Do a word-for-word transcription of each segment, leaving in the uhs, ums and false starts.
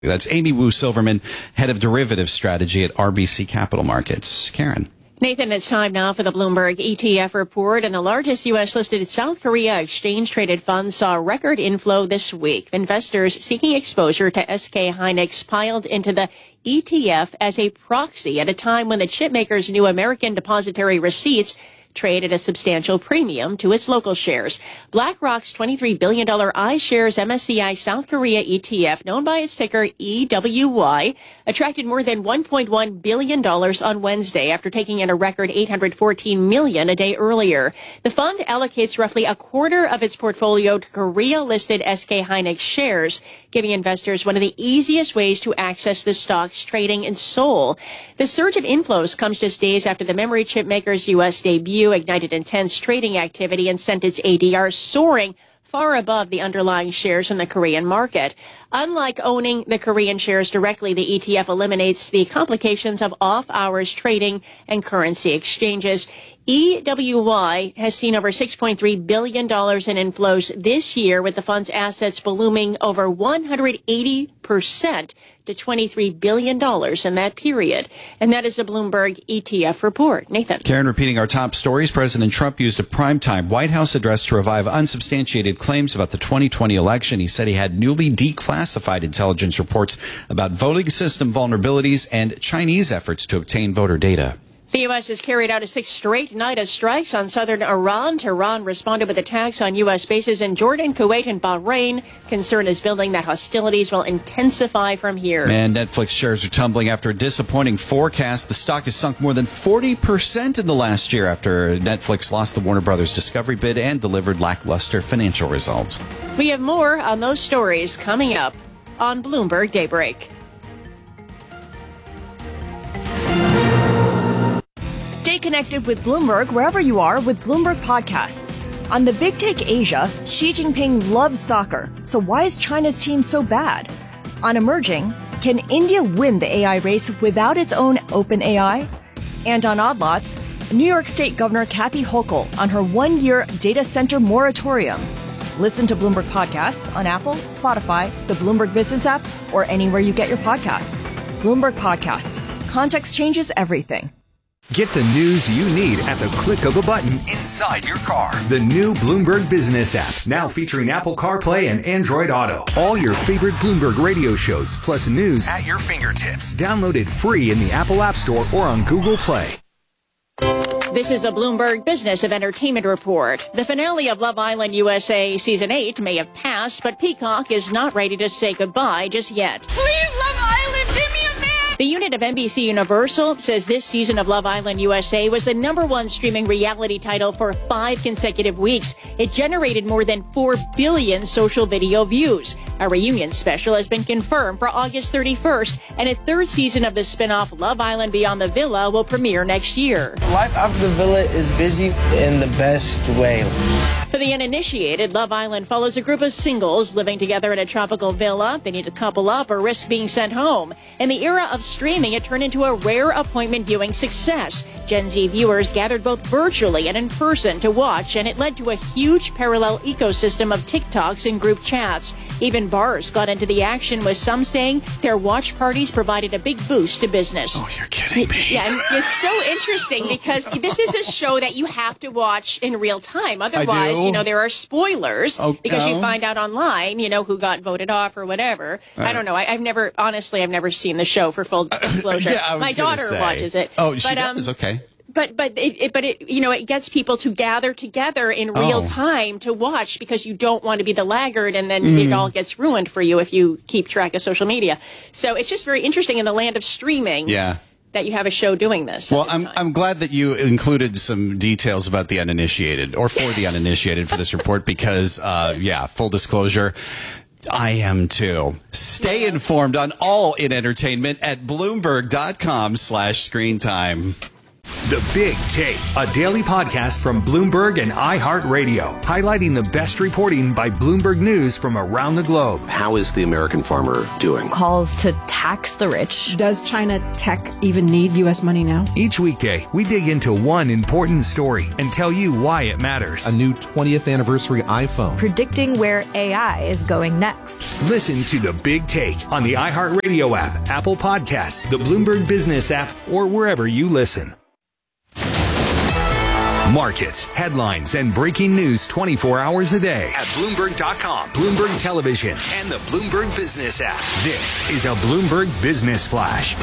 That's Amy Wu Silverman, head of derivatives strategy at R B C Capital Markets. Karen. Nathan, it's time now for the Bloomberg E T F report, and the largest U S-listed South Korea exchange-traded fund saw record inflow this week. Investors seeking exposure to S K Hynix piled into the E T F as a proxy at a time when the chipmaker's new American depository receipts trade at a substantial premium to its local shares. BlackRock's twenty-three billion dollars iShares M S C I South Korea E T F, known by its ticker E W Y, attracted more than one point one billion dollars on Wednesday after taking in a record eight hundred fourteen million dollars a day earlier. The fund allocates roughly a quarter of its portfolio to Korea-listed S K Hynix shares, giving investors one of the easiest ways to access the stock's trading in Seoul. The surge of inflows comes just days after the memory chip maker's U S debut ignited intense trading activity and sent its A D R soaring far above the underlying shares in the Korean market. Unlike owning the Korean shares directly, the E T F eliminates the complications of off-hours trading and currency exchanges. E W Y has seen over six point three billion dollars in inflows this year, with the fund's assets ballooning over one hundred eighty percent to twenty-three billion dollars in that period. And that is a Bloomberg E T F report. Nathan. Karen, repeating our top stories, President Trump used a primetime White House address to revive unsubstantiated claims about the twenty twenty election. He said he had newly declassified intelligence reports about voting system vulnerabilities and Chinese efforts to obtain voter data. The U S has carried out a sixth straight night of strikes on southern Iran. Tehran responded with attacks on U S bases in Jordan, Kuwait, and Bahrain. Concern is building that hostilities will intensify from here. And Netflix shares are tumbling after a disappointing forecast. The stock has sunk more than forty percent in the last year after Netflix lost the Warner Brothers Discovery bid and delivered lackluster financial results. We have more on those stories coming up on Bloomberg Daybreak. Stay connected with Bloomberg wherever you are with Bloomberg Podcasts. On the Big Take Asia, Xi Jinping loves soccer, so why is China's team so bad? On Emerging, can India win the A I race without its own open A I? And on Odd Lots, New York State Governor Kathy Hochul on her one-year data center moratorium. Listen to Bloomberg Podcasts on Apple, Spotify, the Bloomberg Business app, or anywhere you get your podcasts. Bloomberg Podcasts. Context changes everything. Get the news you need at the click of a button inside your car. The new Bloomberg Business app, now featuring Apple CarPlay and Android Auto. All your favorite Bloomberg radio shows, plus news at your fingertips. Download it free in the Apple App Store or on Google Play. This is the Bloomberg Business of Entertainment Report. The finale of Love Island U S A Season eight may have passed, but Peacock is not ready to say goodbye just yet. Please, Love Island, give me a man! The unit of N B C Universal says this season of Love Island U S A was the number one streaming reality title for five consecutive weeks. It generated more than four billion social video views. A reunion special has been confirmed for August thirty-first, and a third season of the spinoff Love Island Beyond the Villa will premiere next year. Life after the villa is busy in the best way. For the uninitiated, Love Island follows a group of singles living together in a tropical villa. They need to couple up or risk being sent home. In the era of streaming, it turned into a rare appointment viewing success. Gen Z viewers gathered both virtually and in person to watch, and it led to a huge parallel ecosystem of TikToks and group chats. Even bars got into the action, with some saying their watch parties provided a big boost to business. Oh, you're kidding me. Yeah, and it's so interesting because this is a show that you have to watch in real time. Otherwise, you know, there are spoilers oh, because no. you find out online, you know, who got voted off or whatever. Uh, I don't know. I, I've never, honestly, I've never seen the show for full disclosure. Uh, yeah, I was My daughter say. watches it. Oh, she but, does? Um, okay. But but it, it but it you know it gets people to gather together in real oh. time to watch, because you don't want to be the laggard, and then mm. it all gets ruined for you if you keep track of social media. So it's just very interesting in the land of streaming. Yeah. That you have a show doing this. Well, this I'm time. I'm glad that you included some details about the uninitiated, or for the uninitiated, for this report, because uh, yeah, full disclosure, I am too. Stay informed on all in entertainment at Bloomberg dot com slash screen time. The Big Take, a daily podcast from Bloomberg and iHeartRadio, highlighting the best reporting by Bloomberg News from around the globe. How is the American farmer doing? Calls to tax the rich. Does China tech even need U S money now? Each weekday, we dig into one important story and tell you why it matters. A new twentieth anniversary iPhone. Predicting where A I is going next. Listen to The Big Take on the iHeartRadio app, Apple Podcasts, the Bloomberg Business app, or wherever you listen. Markets, headlines, and breaking news twenty-four hours a day at Bloomberg dot com, Bloomberg Television, and the Bloomberg Business app. This is a Bloomberg Business Flash.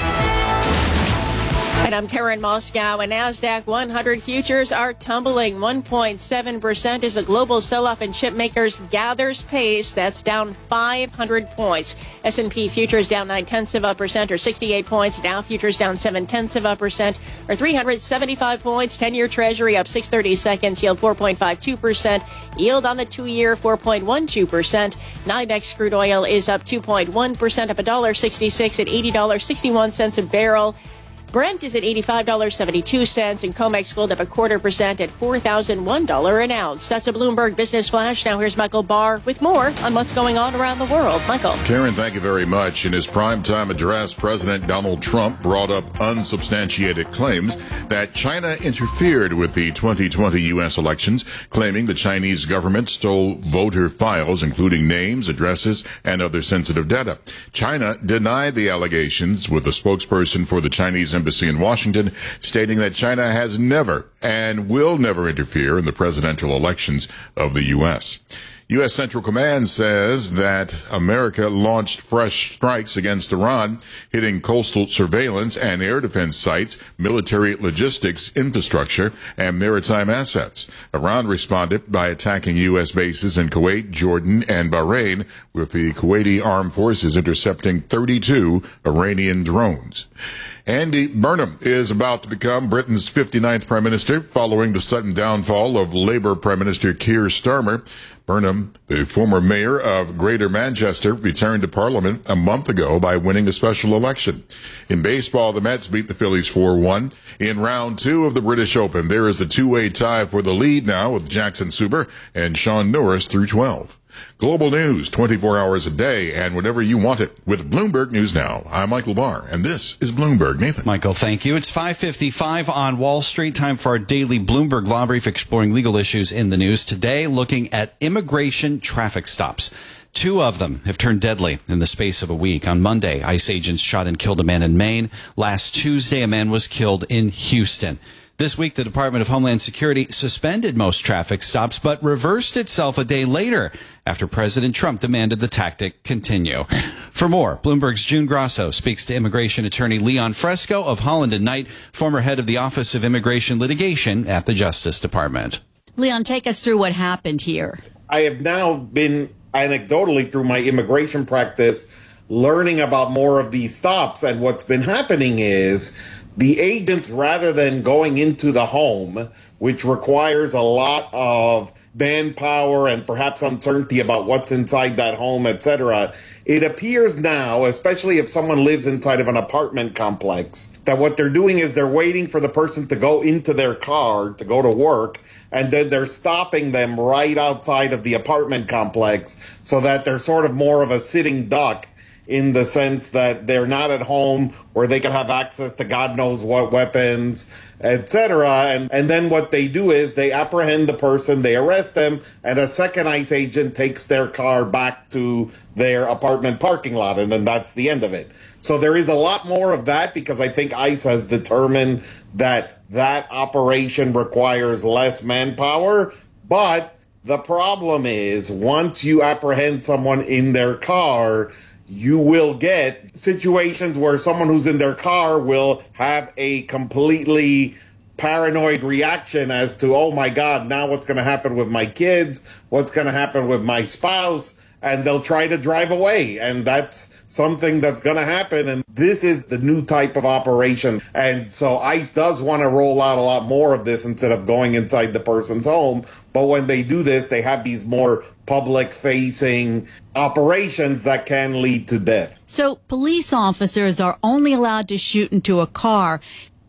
And I'm Karen Moscow, and NASDAQ one hundred futures are tumbling one point seven percent as the global sell-off in chip makers gathers pace. That's down five hundred points. S and P futures down nine-tenths of a percent, or sixty-eight points. Dow futures down seven-tenths of a percent, or three hundred seventy-five points. ten-year Treasury up six thirty-seconds, yield four point five two percent. Yield on the two-year four point one two percent. NYMEX crude oil is up two point one percent, up one dollar sixty-six at eighty dollars and sixty-one cents a barrel. Brent is at eighty-five dollars and seventy-two cents, and COMEX gold up a quarter percent at four thousand one dollars an ounce. That's a Bloomberg Business Flash. Now here's Michael Barr with more on what's going on around the world. Michael. Karen, thank you very much. In his primetime address, President Donald Trump brought up unsubstantiated claims that China interfered with the twenty twenty U S elections, claiming the Chinese government stole voter files, including names, addresses, and other sensitive data. China denied the allegations, with a spokesperson for the Chinese embassy in Washington stating that China has never and will never interfere in the presidential elections of the U S. U S. Central Command says that America launched fresh strikes against Iran, hitting coastal surveillance and air defense sites, military logistics infrastructure, and maritime assets. Iran responded by attacking U S bases in Kuwait, Jordan, and Bahrain, with the Kuwaiti armed forces intercepting thirty-two Iranian drones. Andy Burnham is about to become Britain's fifty-ninth Prime Minister following the sudden downfall of Labour Prime Minister Keir Starmer. Burnham, the former mayor of Greater Manchester, returned to Parliament a month ago by winning a special election. In baseball, the Mets beat the Phillies four one. In round two of the British Open, there is a two-way tie for the lead now with Jackson Suber and Sean Norris through twelve. Global news, twenty-four hours a day, and whenever you want it, with Bloomberg News Now. I'm Michael Barr, and this is Bloomberg. Nathan. Michael, thank you. It's five fifty-five on Wall Street. Time for our daily Bloomberg Law Brief, exploring legal issues in the news. Today, looking at immigration traffic stops. Two of them have turned deadly in the space of a week. On Monday, ICE agents shot and killed a man in Maine. Last Tuesday, a man was killed in Houston. This week, the Department of Homeland Security suspended most traffic stops, but reversed itself a day later after President Trump demanded the tactic continue. For more, Bloomberg's June Grosso speaks to immigration attorney Leon Fresco of Holland and Knight, former head of the Office of Immigration Litigation at the Justice Department. Leon, take us through what happened here. I have now been anecdotally through my immigration practice learning about more of these stops, and what's been happening is the agents, rather than going into the home, which requires a lot of manpower and perhaps uncertainty about what's inside that home, et cetera, it appears now, especially if someone lives inside of an apartment complex, that what they're doing is they're waiting for the person to go into their car to go to work, and then they're stopping them right outside of the apartment complex so that they're sort of more of a sitting duck, in the sense that they're not at home where they can have access to God knows what weapons, et cetera. And, and then what they do is they apprehend the person, they arrest them, and a second ICE agent takes their car back to their apartment parking lot, and then that's the end of it. So there is a lot more of that because I think ICE has determined that that operation requires less manpower. But the problem is once you apprehend someone in their car, you will get situations where someone who's in their car will have a completely paranoid reaction as to, oh my God, now what's going to happen with my kids? What's going to happen with my spouse? And they'll try to drive away. And that's something that's going to happen. And this is the new type of operation. And so ICE does want to roll out a lot more of this instead of going inside the person's home. But when they do this, they have these more public-facing operations that can lead to death. So police officers are only allowed to shoot into a car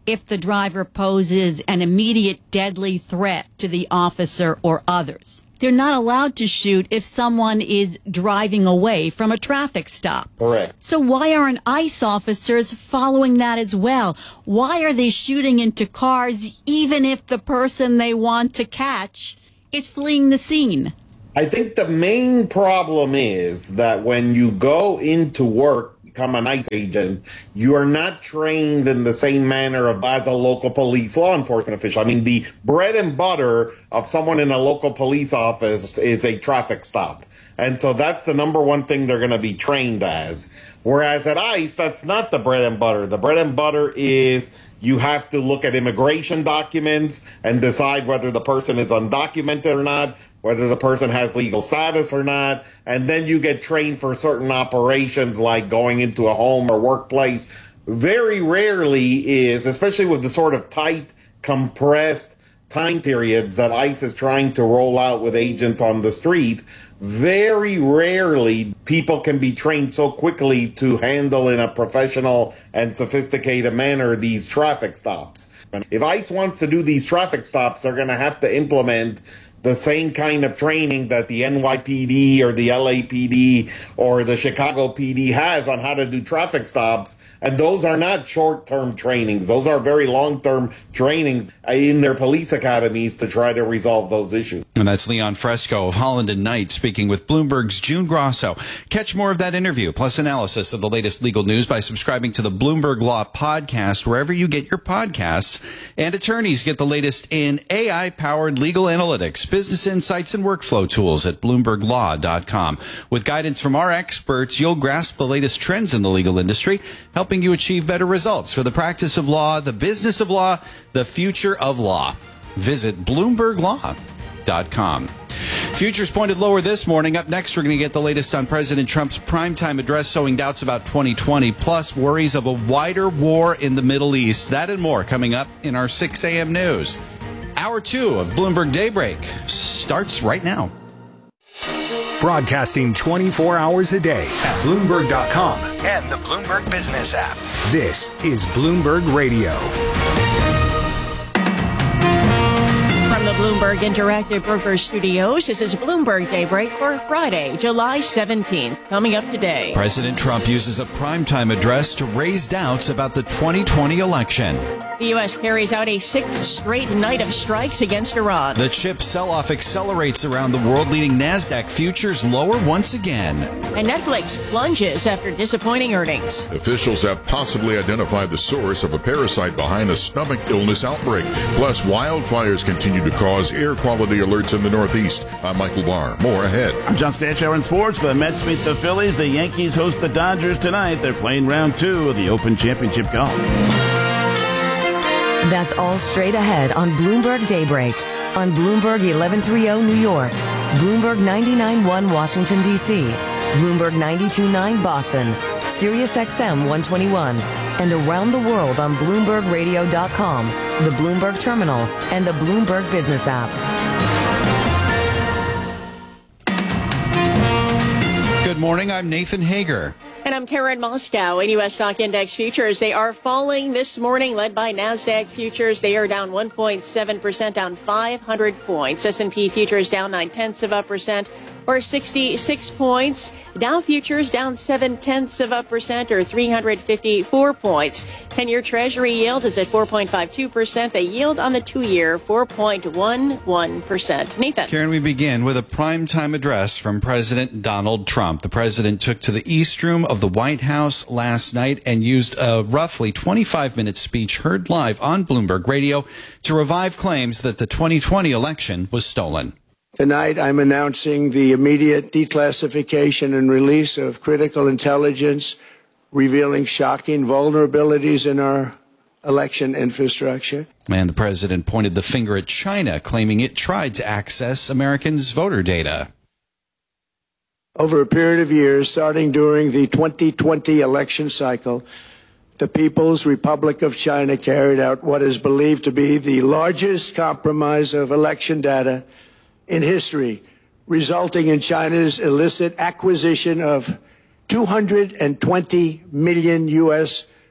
if the driver poses an immediate deadly threat to the officer or others. They're not allowed to shoot if someone is driving away from a traffic stop. Correct. So why aren't ICE officers following that as well? Why are they shooting into cars even if the person they want to catch is fleeing the scene? I think the main problem is that when you go into work, become an ICE agent, you are not trained in the same manner of as a local police law enforcement official. I mean, the bread and butter of someone in a local police office is a traffic stop. And so that's the number one thing they're going to be trained as. Whereas at ICE, that's not the bread and butter. The bread and butter is you have to look at immigration documents and decide whether the person is undocumented or not, whether the person has legal status or not, and then you get trained for certain operations like going into a home or workplace. Very rarely is, especially with the sort of tight, compressed time periods that ICE is trying to roll out with agents on the street, very rarely people can be trained so quickly to handle in a professional and sophisticated manner these traffic stops. If ICE wants to do these traffic stops, they're going to have to implement the same kind of training that the N Y P D or the L A P D or the Chicago P D has on how to do traffic stops. And those are not short-term trainings. Those are very long-term trainings in their police academies to try to resolve those issues. And that's Leon Fresco of Holland and Knight speaking with Bloomberg's June Grosso. Catch more of that interview, plus analysis of the latest legal news by subscribing to the Bloomberg Law Podcast, wherever you get your podcasts. And attorneys get the latest in A I-powered legal analytics, business insights, and workflow tools at bloomberg law dot com. With guidance from our experts, you'll grasp the latest trends in the legal industry, helping you achieve better results for the practice of law, the business of law, the future of law. Visit bloomberg law dot com. Futures pointed lower this morning. Up next, we're going to get the latest on President Trump's primetime address, sowing doubts about twenty twenty, plus worries of a wider war in the Middle East. That and more coming up in our six a.m. news. Hour two of Bloomberg Daybreak starts right now. Broadcasting twenty-four hours a day at bloomberg dot com and the Bloomberg Business app. This is Bloomberg Radio. From the Bloomberg Interactive Brokers Studios, this is Bloomberg Daybreak for Friday, July seventeenth. Coming up today, President Trump uses a primetime address to raise doubts about the twenty twenty election. The U S carries out a sixth straight night of strikes against Iran. The chip sell-off accelerates around the world, leading NASDAQ futures lower once again. And Netflix plunges after disappointing earnings. Officials have possibly identified the source of a parasite behind a stomach illness outbreak. Plus, wildfires continue to cause air quality alerts in the Northeast. I'm Michael Barr. More ahead. I'm John Stanchow in sports. The Mets meet the Phillies. The Yankees host the Dodgers tonight. They're playing round two of the Open Championship Golf. That's all straight ahead on Bloomberg Daybreak on Bloomberg eleven thirty New York, Bloomberg ninety-nine point one Washington, D C, Bloomberg ninety-two point nine Boston, Sirius X M one twenty-one, and around the world on Bloomberg Radio dot com, the Bloomberg Terminal, and the Bloomberg Business app. Good morning, I'm Nathan Hager. And I'm Karen Moscow. In U S stock index futures, they are falling this morning, led by NASDAQ futures. They are down one point seven percent, down five hundred points. S and P futures down nine tenths of a percent, or sixty-six points. Dow futures down seven tenths of a percent, or three hundred fifty-four points. ten-year Treasury yield is at four point five two percent. The yield on the two-year, four point one one percent. Nathan. Karen, we begin with a primetime address from President Donald Trump. The president took to the East Room of the White House last night and used a roughly twenty-five minute speech heard live on Bloomberg Radio to revive claims that the twenty twenty election was stolen. Tonight, I'm announcing the immediate declassification and release of critical intelligence revealing shocking vulnerabilities in our election infrastructure. And the president pointed the finger at China, claiming it tried to access Americans' voter data. Over a period of years, starting during the twenty twenty election cycle, the People's Republic of China carried out what is believed to be the largest compromise of election data in history, resulting in China's illicit acquisition of two hundred twenty million U S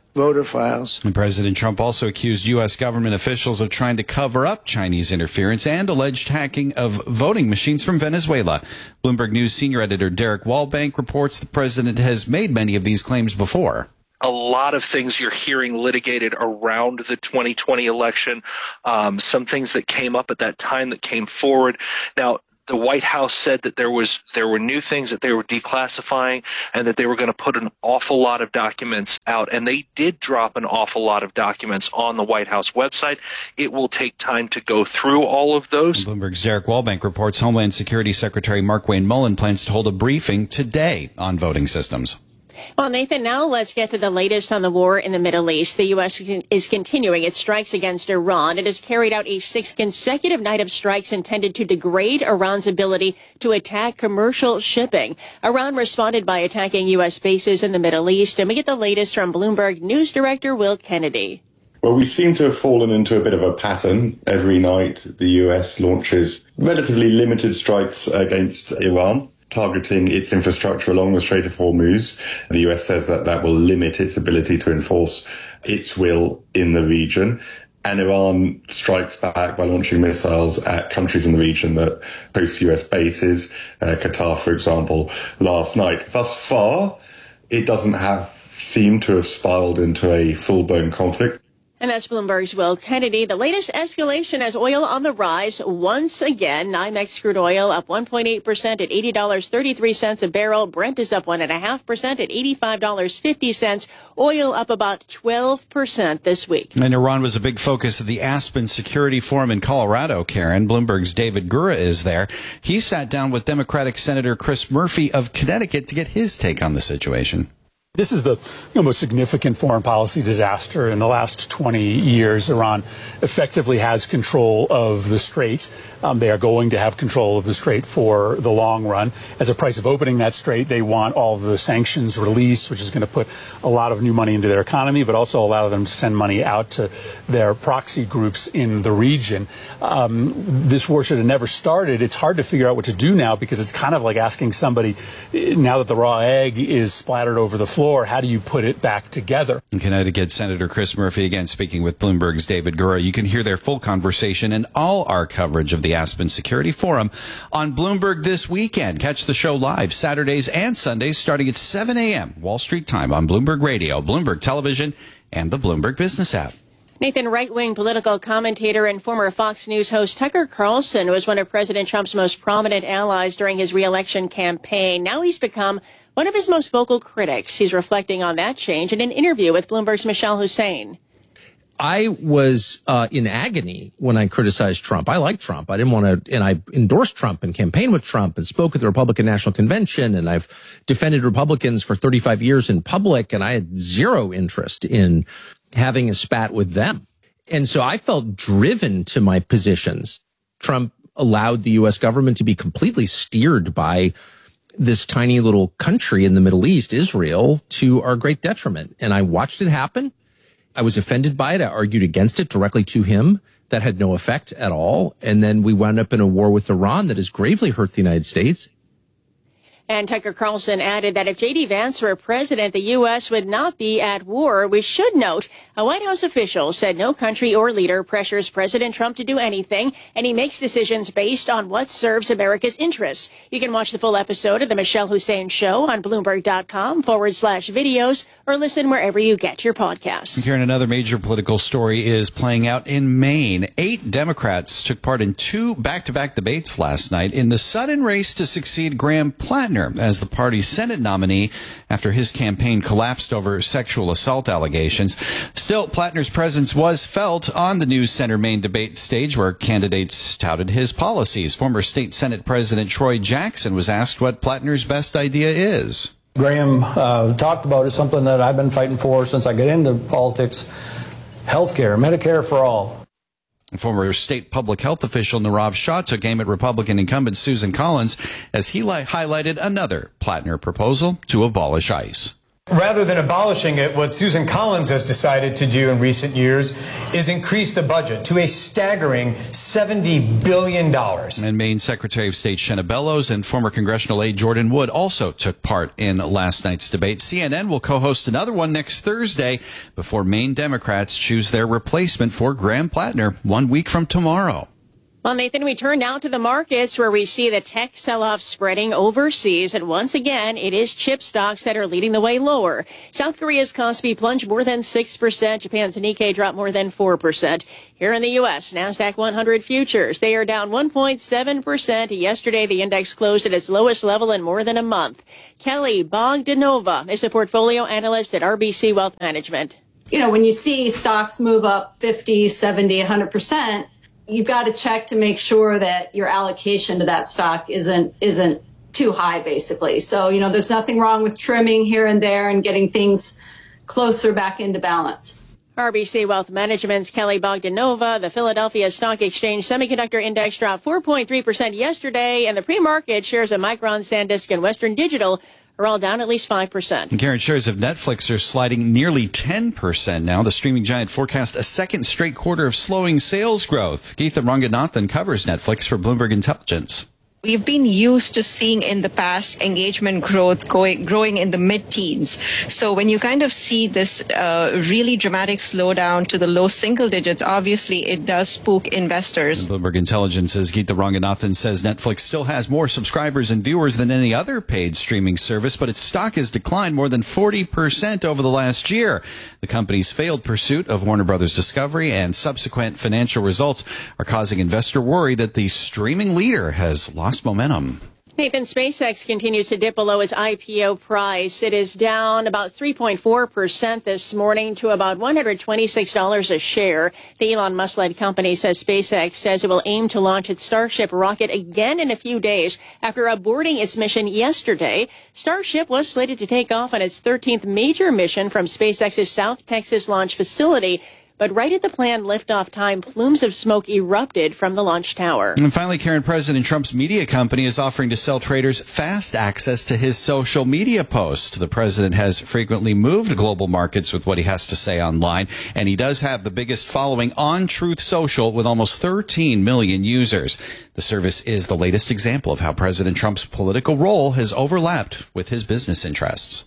voter files. And President Trump also accused U S government officials of trying to cover up Chinese interference and alleged hacking of voting machines from Venezuela. Bloomberg News senior editor Derek Wallbank reports the president has made many of these claims before. A lot of things you're hearing litigated around the twenty twenty election, um, some things that came up at that time that came forward. Now, the White House said that there was there were new things that they were declassifying and that they were going to put an awful lot of documents out. And they did drop an awful lot of documents on the White House website. It will take time to go through all of those. Bloomberg's Derek Wallbank reports Homeland Security Secretary Markwayne Mullin plans to hold a briefing today on voting systems. Well, Nathan, now let's get to the latest on the war in the Middle East. The U S is continuing its strikes against Iran. It has carried out a sixth consecutive night of strikes intended to degrade Iran's ability to attack commercial shipping. Iran responded by attacking U S bases in the Middle East. And we get the latest from Bloomberg News Director Will Kennedy. Well, we seem to have fallen into a bit of a pattern. Every night, the U S launches relatively limited strikes against Iran, targeting its infrastructure along the Strait of Hormuz. The U S says that that will limit its ability to enforce its will in the region. And Iran strikes back by launching missiles at countries in the region that host U S bases, uh, Qatar, for example, last night. Thus far, it doesn't have seemed to have spiraled into a full-blown conflict. And that's Bloomberg's Will Kennedy. The latest escalation as oil on the rise once again. NYMEX crude oil up one point eight percent at eighty dollars and thirty-three cents a barrel. Brent is up one point five percent at eighty-five dollars and fifty cents. Oil up about twelve percent this week. And Iran was a big focus of the Aspen Security Forum in Colorado, Karen. Bloomberg's David Gura is there. He sat down with Democratic Senator Chris Murphy of Connecticut to get his take on the situation. This is the you know, most significant foreign policy disaster in the last twenty years. Iran effectively has control of the Strait. Um, they are going to have control of the Strait for the long run. As a price of opening that Strait, they want all of the sanctions released, which is going to put a lot of new money into their economy, but also allow them to send money out to their proxy groups in the region. Um, this war should have never started. It's hard to figure out what to do now because it's kind of like asking somebody, now that the raw egg is splattered over the floor, how do you put it back together? In Connecticut, Senator Chris Murphy again speaking with Bloomberg's David Gura. You can hear their full conversation and all our coverage of the Aspen Security Forum on Bloomberg this weekend. Catch the show live Saturdays and Sundays starting at seven a.m. Wall Street time on Bloomberg Radio, Bloomberg Television, and the Bloomberg Business app. Nathan, right-wing political commentator and former Fox News host Tucker Carlson was one of President Trump's most prominent allies during his re-election campaign. Now he's become one of his most vocal critics. He's reflecting on that change in an interview with Bloomberg's Michelle Hussein. I was uh, in agony when I criticized Trump. I like Trump. I didn't want to, and I endorsed Trump and campaigned with Trump and spoke at the Republican National Convention, and I've defended Republicans for thirty-five years in public, and I had zero interest in having a spat with them. And so I felt driven to my positions. Trump allowed the U S government to be completely steered by this tiny little country in the Middle East, Israel, to our great detriment. And I watched it happen. I was offended by it. I argued against it directly to him. That had no effect at all. And then we wound up in a war with Iran that has gravely hurt the United States. And Tucker Carlson added that if J D. Vance were president, the U S would not be at war. We should note a White House official said no country or leader pressures President Trump to do anything, and he makes decisions based on what serves America's interests. You can watch the full episode of The Michelle Hussein Show on Bloomberg.com forward slash videos or listen wherever you get your podcasts. Here, another major political story is playing out in Maine. Eight Democrats took part in two back-to-back debates last night in the sudden race to succeed Graham Plattner as the party's Senate nominee after his campaign collapsed over sexual assault allegations. Still, Plattner's presence was felt on the News Center Maine debate stage where candidates touted his policies. Former State Senate President Troy Jackson was asked what Plattner's best idea is. Graham uh, talked about is something that I've been fighting for since I got into politics, health care, Medicare for all. Former state public health official Nirav Shah took aim at Republican incumbent Susan Collins as he li- highlighted another Plattner proposal to abolish ICE. Rather than abolishing it, what Susan Collins has decided to do in recent years is increase the budget to a staggering seventy billion dollars. And Maine Secretary of State Shenna Bellows and former congressional aide Jordan Wood also took part in last night's debate. C N N will co-host another one next Thursday before Maine Democrats choose their replacement for Graham Plattner one week from tomorrow. Well, Nathan, we turn now to the markets where we see the tech sell-off spreading overseas. And once again, it is chip stocks that are leading the way lower. South Korea's Kospi plunged more than six percent. Japan's Nikkei dropped more than four percent. Here in the U S, NASDAQ one hundred futures, they are down one point seven percent. Yesterday, the index closed at its lowest level in more than a month. Kelly Bogdanova is a portfolio analyst at R B C Wealth Management. You know, when you see stocks move up fifty, seventy, one hundred percent, you've got to check to make sure that your allocation to that stock isn't isn't too high, basically. So, you know, there's nothing wrong with trimming here and there and getting things closer back into balance. R B C Wealth Management's Kelly Bogdanova. The Philadelphia Stock Exchange Semiconductor Index dropped four point three percent yesterday, and the pre-market shares of Micron, SanDisk, and Western Digital are all down at least five percent. And Karen, shares of Netflix are sliding nearly ten percent now. The streaming giant forecast a second straight quarter of slowing sales growth. Geetha Ranganathan covers Netflix for Bloomberg Intelligence. We've been used to seeing in the past engagement growth going, growing in the mid-teens. So when you kind of see this uh, really dramatic slowdown to the low single digits, obviously it does spook investors. And Bloomberg Intelligence's Geetha Ranganathan says Netflix still has more subscribers and viewers than any other paid streaming service, but its stock has declined more than forty percent over the last year. The company's failed pursuit of Warner Brothers Discovery and subsequent financial results are causing investor worry that the streaming leader has lost momentum. Nathan, SpaceX continues to dip below its I P O price. It is down about three point four percent this morning to about one hundred twenty-six dollars a share. The Elon Musk-led company says SpaceX says it will aim to launch its Starship rocket again in a few days after aborting its mission yesterday. Starship was slated to take off on its thirteenth major mission from SpaceX's South Texas launch facility. But right at the planned liftoff time, plumes of smoke erupted from the launch tower. And finally, Karen, President Trump's media company is offering to sell traders fast access to his social media posts. The president has frequently moved global markets with what he has to say online, and he does have the biggest following on Truth Social with almost thirteen million users. The service is the latest example of how President Trump's political role has overlapped with his business interests.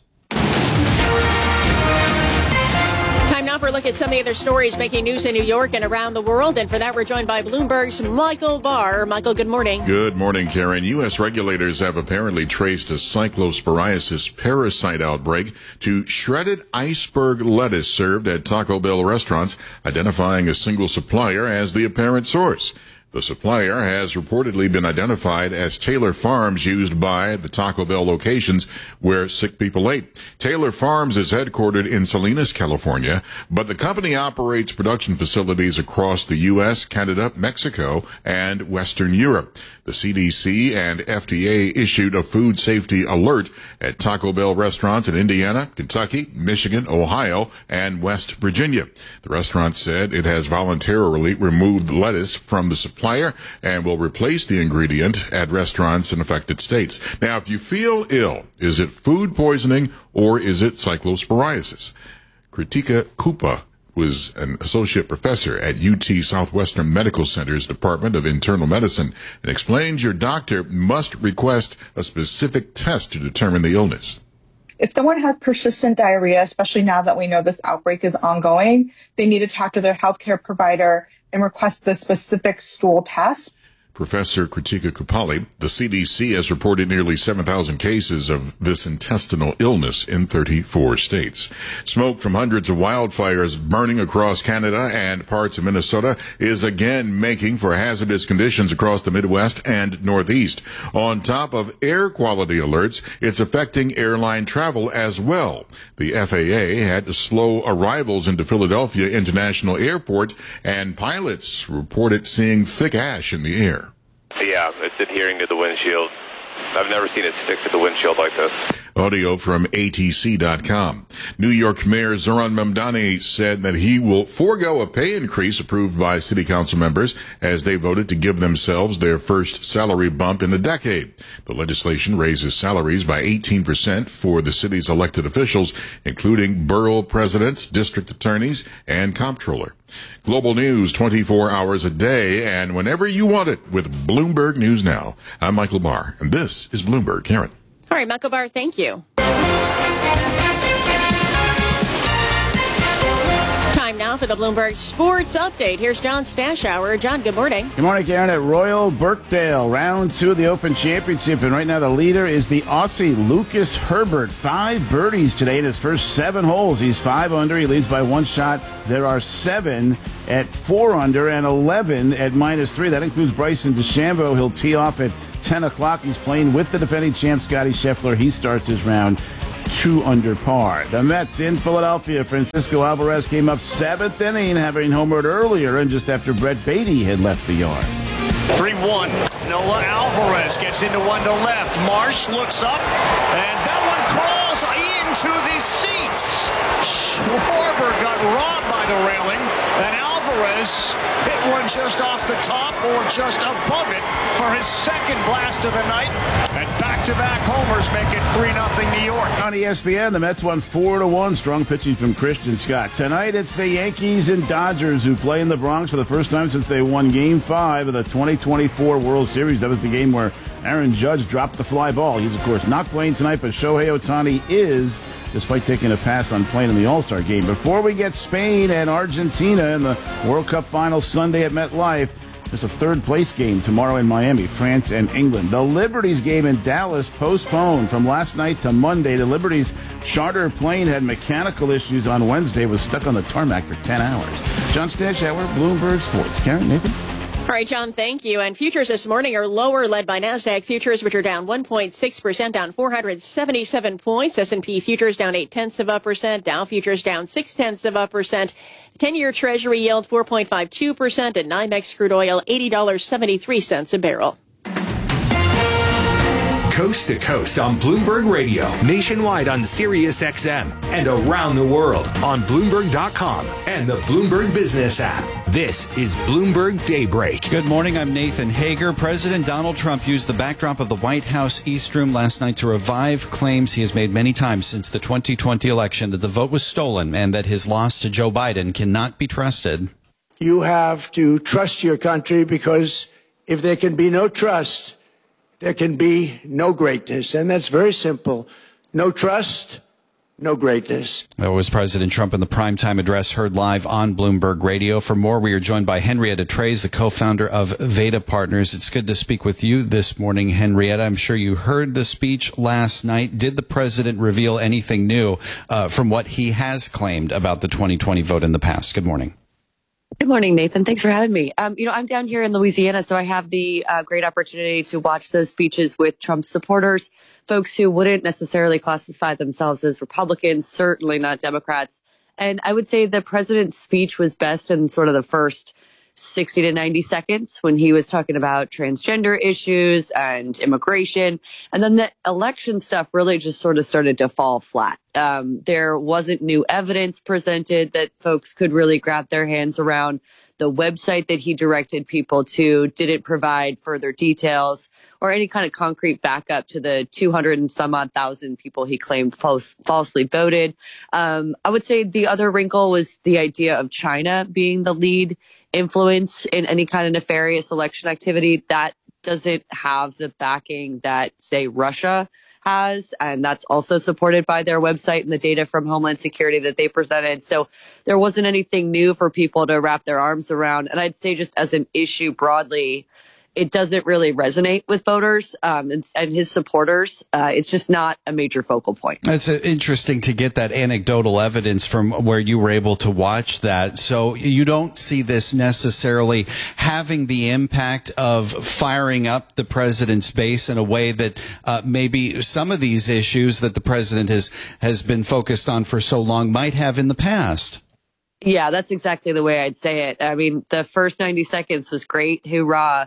Now for a look at some of the other stories making news in New York and around the world. And for that, we're joined by Bloomberg's Michael Barr. Michael, good morning. Good morning, Karen. U S regulators have apparently traced a cyclosporiasis parasite outbreak to shredded iceberg lettuce served at Taco Bell restaurants, identifying a single supplier as the apparent source. The supplier has reportedly been identified as Taylor Farms, used by the Taco Bell locations where sick people ate. Taylor Farms is headquartered in Salinas, California, but the company operates production facilities across the U S, Canada, Mexico, and Western Europe. The C D C and F D A issued a food safety alert at Taco Bell restaurants in Indiana, Kentucky, Michigan, Ohio, and West Virginia. The restaurant said it has voluntarily removed lettuce from the supplier and will replace the ingredient at restaurants in affected states. Now, if you feel ill, is it food poisoning or is it cyclosporiasis? Kritika Kupa was an associate professor at U T Southwestern Medical Center's Department of Internal Medicine and explains your doctor must request a specific test to determine the illness. If someone has persistent diarrhea, especially now that we know this outbreak is ongoing, they need to talk to their healthcare provider and request the specific stool test. Professor Kritika Kupali, the C D C has reported nearly seven thousand cases of this intestinal illness in thirty-four states. Smoke from hundreds of wildfires burning across Canada and parts of Minnesota is again making for hazardous conditions across the Midwest and Northeast. On top of air quality alerts, it's affecting airline travel as well. The F A A had to slow arrivals into Philadelphia International Airport, and pilots reported seeing thick ash in the air. Yeah, it's adhering to the windshield. I've never seen it stick to the windshield like this. Audio from A T C dot com. New York Mayor Zohran Mamdani said that he will forego a pay increase approved by city council members as they voted to give themselves their first salary bump in a decade. The legislation raises salaries by eighteen percent for the city's elected officials, including borough presidents, district attorneys, and comptroller. Global news twenty-four hours a day and whenever you want it with Bloomberg News Now. I'm Michael Barr, and this is Bloomberg. Karen. All right, Michael Barr, thank you. Time now for the Bloomberg Sports Update. Here's John Stashower. John, good morning. Good morning, Karen. At Royal Birkdale, round two of the Open Championship. And right now the leader is the Aussie Lucas Herbert. Five birdies today in his first seven holes. He's five under. He leads by one shot. There are seven at four under and eleven at minus three. That includes Bryson DeChambeau. He'll tee off at ten o'clock. He's playing with the defending champ, Scotty Scheffler. He starts his round two under par. The Mets in Philadelphia. Francisco Alvarez came up seventh inning, having homered earlier and just after Brett Beatty had left the yard. three one. Noah Alvarez gets into one to left. Marsh looks up, and that one crawls into the seats. Schwarber got robbed by the railing, and Alvarez hit one just off the top or just above it for his second blast of the night. And back-to-back homers make it three nothing New York. On E S P N, the Mets won four to one. Strong pitching from Christian Scott. Tonight, it's the Yankees and Dodgers who play in the Bronx for the first time since they won Game five of the twenty twenty-four World Series. That was the game where Aaron Judge dropped the fly ball. He's, of course, not playing tonight, but Shohei Ohtani is, despite taking a pass on playing in the All-Star game. Before we get Spain and Argentina in the World Cup final Sunday at MetLife, there's a third-place game tomorrow in Miami, France and England. The Liberties game in Dallas postponed from last night to Monday. The Liberties charter plane had mechanical issues on Wednesday, was stuck on the tarmac for ten hours. John Stashower, Bloomberg Sports. Karen, Nathan? All right, John, thank you. And futures this morning are lower, led by NASDAQ futures, which are down one point six percent, down four hundred seventy-seven points. S and P futures down eight tenths of a percent. Dow futures down six tenths of a percent. ten-year Treasury yield four point five two percent, and NYMEX crude oil eighty dollars and seventy-three cents a barrel. Coast to coast on Bloomberg Radio, nationwide on Sirius X M, and around the world on Bloomberg dot com and the Bloomberg Business app. This is Bloomberg Daybreak. Good morning, I'm Nathan Hager. President Donald Trump used the backdrop of the White House East Room last night to revive claims he has made many times since the twenty twenty election that the vote was stolen and that his loss to Joe Biden cannot be trusted. You have to trust your country, because if there can be no trust, there can be no greatness. And that's very simple. No trust, no greatness. That was President Trump in the primetime address heard live on Bloomberg Radio. For more, we are joined by Henrietta Treyz, the co-founder of Veda Partners. It's good to speak with you this morning, Henrietta. I'm sure you heard the speech last night. Did the president reveal anything new uh, from what he has claimed about the twenty twenty vote in the past? Good morning. Good morning, Nathan. Thanks for having me. Um, you know, I'm down here in Louisiana, so I have the uh, great opportunity to watch those speeches with Trump supporters, folks who wouldn't necessarily classify themselves as Republicans, certainly not Democrats. And I would say the president's speech was best in sort of the first sixty to ninety seconds when he was talking about transgender issues and immigration. And then the election stuff really just sort of started to fall flat. Um, there wasn't new evidence presented that folks could really grab their hands around. The website that he directed people to didn't provide further details or any kind of concrete backup to the two hundred and some odd thousand people he claimed false, falsely voted. Um, I would say the other wrinkle was the idea of China being the lead influence in any kind of nefarious election activity. That doesn't have the backing that, say, Russia has, and that's also supported by their website and the data from Homeland Security that they presented. So there wasn't anything new for people to wrap their arms around. And I'd say just as an issue broadly, it doesn't really resonate with voters um, and, and his supporters. Uh, it's just not a major focal point. It's uh, interesting to get that anecdotal evidence from where you were able to watch that. So you don't see this necessarily having the impact of firing up the president's base in a way that uh, maybe some of these issues that the president has, has been focused on for so long might have in the past. Yeah, that's exactly the way I'd say it. I mean, the first ninety seconds was great. Hoorah.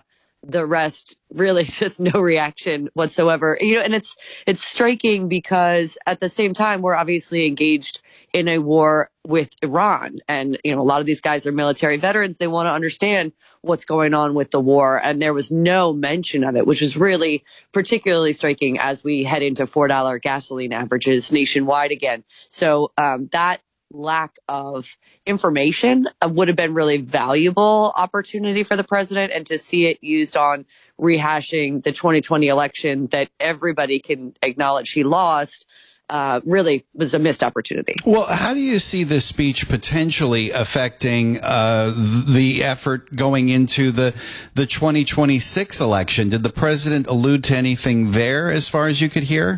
the rest, really just no reaction whatsoever. You know, and it's it's striking because at the same time, we're obviously engaged in a war with Iran. And, you know, a lot of these guys are military veterans. They want to understand what's going on with the war. And there was no mention of it, which is really particularly striking as we head into four dollar gasoline averages nationwide again. So um, that lack of information would have been really valuable opportunity for the president, and to see it used on rehashing the twenty twenty election that everybody can acknowledge he lost uh, really was a missed opportunity. Well, how do you see this speech potentially affecting uh, the effort going into the the twenty twenty-six election? Did the president allude to anything there as far as you could hear?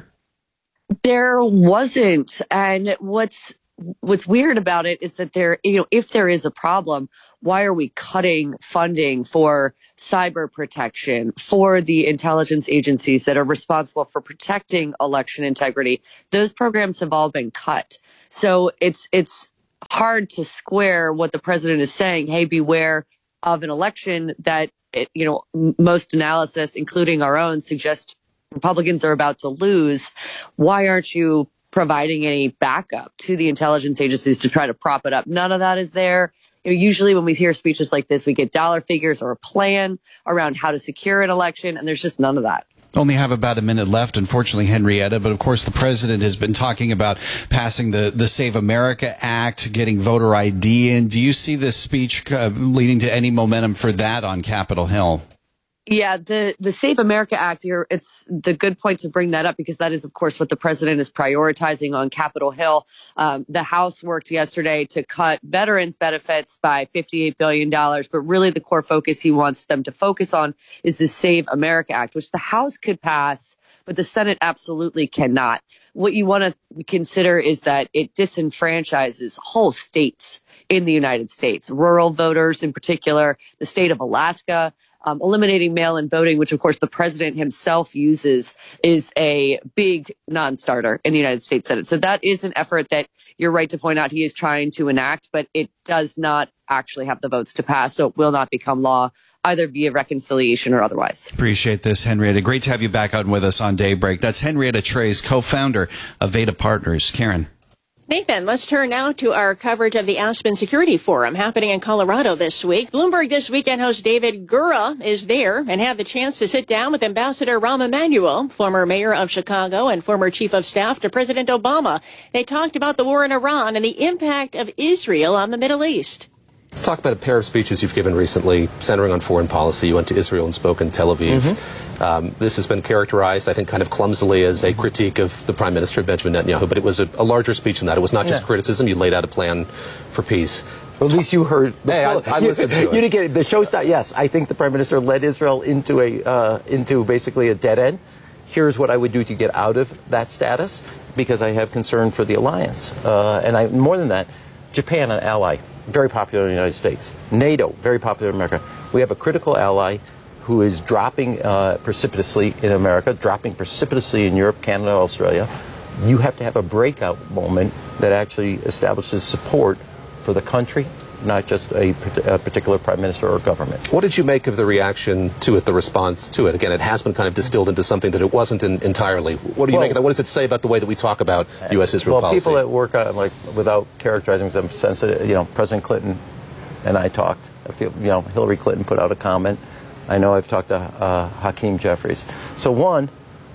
There wasn't. And what's What's weird about it is that there, you know, if there is a problem, why are we cutting funding for cyber protection, for the intelligence agencies that are responsible for protecting election integrity? Those programs have all been cut. So it's it's hard to square what the president is saying. Hey, beware of an election that, it, you know, most analysis, including our own, suggest Republicans are about to lose. Why aren't you providing any backup to the intelligence agencies to try to prop it up? None of that is there. You know, usually when we hear speeches like this, we get dollar figures or a plan around how to secure an election, and there's just none of that. Only have about a minute left, unfortunately, Henrietta. But of course, the president has been talking about passing the, the Save America Act, getting voter I D in. Do you see this speech uh, leading to any momentum for that on Capitol Hill? Yeah, the, the Save America Act here, it's the good point to bring that up because that is, of course, what the president is prioritizing on Capitol Hill. Um, the House worked yesterday to cut veterans' benefits by fifty-eight billion dollars, but really the core focus he wants them to focus on is the Save America Act, which the House could pass, but the Senate absolutely cannot. What you want to consider is that it disenfranchises whole states in the United States, rural voters in particular, the state of Alaska. Um, eliminating mail-in voting, which of course the president himself uses, is a big non-starter in the United States Senate. So that is an effort that you're right to point out he is trying to enact, but it does not actually have the votes to pass. So it will not become law either via reconciliation or otherwise. Appreciate this, Henrietta. Great to have you back on with us on Daybreak. That's Henrietta Treyz, co-founder of Veda Partners. Karen. Nathan, let's turn now to our coverage of the Aspen Security Forum happening in Colorado this week. Bloomberg This Weekend host David Gura is there and had the chance to sit down with Ambassador Rahm Emanuel, former mayor of Chicago and former chief of staff to President Obama. They talked about the war in Iran and the impact of Israel on the Middle East. Let's talk about a pair of speeches you've given recently centering on foreign policy. You went to Israel and spoke in Tel Aviv. Mm-hmm. Um, this has been characterized, I think, kind of clumsily as a critique of the Prime Minister, Benjamin Netanyahu, but it was a, a larger speech than that. It was not just yeah. criticism. You laid out a plan for peace. Well, at least you heard. The hey, I, I listened to it. You didn't get it. The show stopped. Yes, I think the Prime Minister led Israel into a uh, into basically a dead end. Here's what I would do to get out of that status, because I have concern for the alliance, uh, and I more than that, Japan, an ally. Very popular in the United States. NATO, very popular in America. We have a critical ally who is dropping uh, precipitously in America, dropping precipitously in Europe, Canada, Australia. You have to have a breakout moment that actually establishes support for the country, not just a, a particular prime minister or government. What did you make of the reaction to it, the response to it? Again, it has been kind of distilled into something that it wasn't in, entirely. What do you well, make of that? What does it say about the way that we talk about U S Israel well, policy? Well, people that work on, like, without characterizing them sensitive, you know, President Clinton and I talked. I feel, you know, Hillary Clinton put out a comment. I know I've talked to uh, Hakeem Jeffries. So one,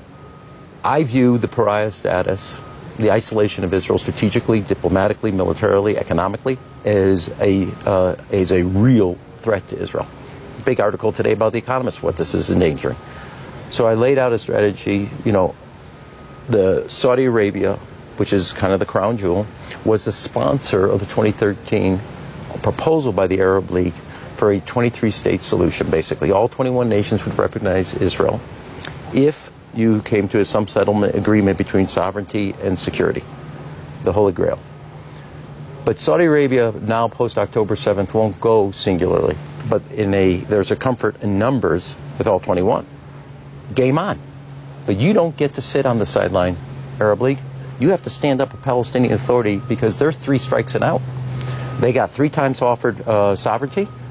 I view the pariah status, the isolation of Israel strategically, diplomatically, militarily, economically, is a uh, is a real threat to Israel. Big article today about The Economist, what this is endangering. So I laid out a strategy. You know, the Saudi Arabia, which is kind of the crown jewel, was the sponsor of the twenty thirteen proposal by the Arab League for a twenty-three state solution, basically. All twenty-one nations would recognize Israel if you came to some settlement agreement between sovereignty and security, the Holy Grail. But Saudi Arabia now, post-October seventh, won't go singularly, but in a there's a comfort in numbers with all twenty-one. Game on. But you don't get to sit on the sideline, Arab League. You have to stand up a Palestinian Authority because they're three strikes and out. They got three times offered uh, sovereignty.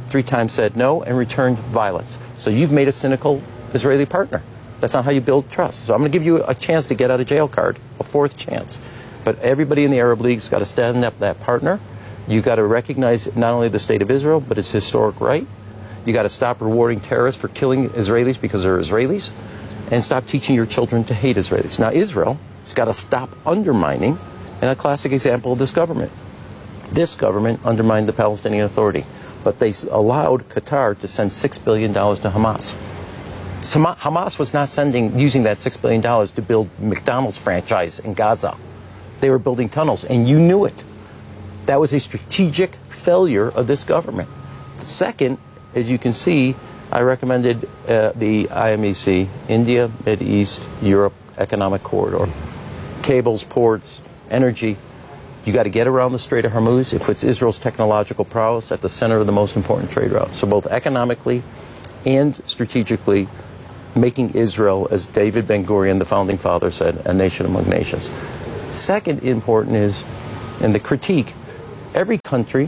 three times said no and returned violence. So you've made a cynical Israeli partner. That's not how you build trust. So I'm going to give you a chance to get out of jail card, a fourth chance. But everybody in the Arab League's got to stand up that partner. You've got to recognize not only the state of Israel, but its historic right. You got to stop rewarding terrorists for killing Israelis because they're Israelis, and stop teaching your children to hate Israelis. Now, Israel has got to stop undermining, and a classic example of this government. This government undermined the Palestinian Authority, but they allowed Qatar to send six billion dollars to Hamas. Hamas was not sending, using that six billion dollars to build McDonald's franchise in Gaza. They were building tunnels, and you knew it. That was a strategic failure of this government. Second, as you can see, I recommended uh, the I M E C, India, Mid East, Europe Economic Corridor. Cables, ports, energy. You got to get around the Strait of Hormuz. It puts Israel's technological prowess at the center of the most important trade route. So both economically and strategically, making Israel, as David Ben-Gurion, the founding father, said, a nation among nations. Second important is, in the critique, every country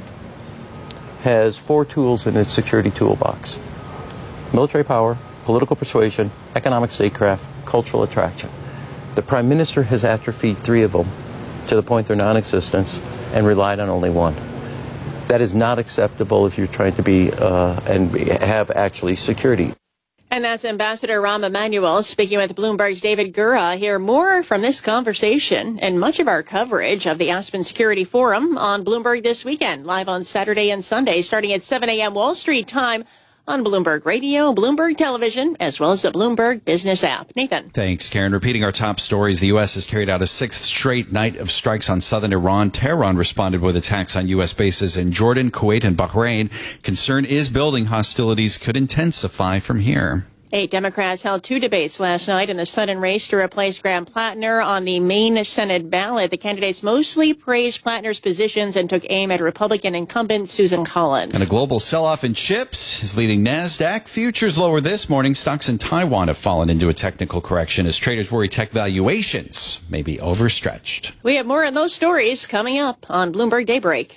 has four tools in its security toolbox: military power, political persuasion, economic statecraft, cultural attraction. The Prime Minister has atrophied three of them to the point they're non-existent and relied on only one. That is not acceptable if you're trying to be uh, and have actually security. And that's Ambassador Rahm Emanuel speaking with Bloomberg's David Gura. Hear more from this conversation and much of our coverage of the Aspen Security Forum on Bloomberg this weekend, live on Saturday and Sunday, starting at seven a.m. Wall Street time on Bloomberg Radio, Bloomberg Television, as well as the Bloomberg Business app. Nathan. Thanks, Karen. Repeating our top stories, the U S has carried out a sixth straight night of strikes on southern Iran. Tehran responded with attacks on U S bases in Jordan, Kuwait, and Bahrain. Concern is building. Hostilities could intensify from here. Eight Democrats held two debates last night in the sudden race to replace Graham Plattner on the Maine Senate ballot. The candidates mostly praised Plattner's positions and took aim at Republican incumbent Susan Collins. And a global sell-off in chips is leading NASDAQ. Futures lower this morning. Stocks in Taiwan have fallen into a technical correction as traders worry tech valuations may be overstretched. We have more on those stories coming up on Bloomberg Daybreak.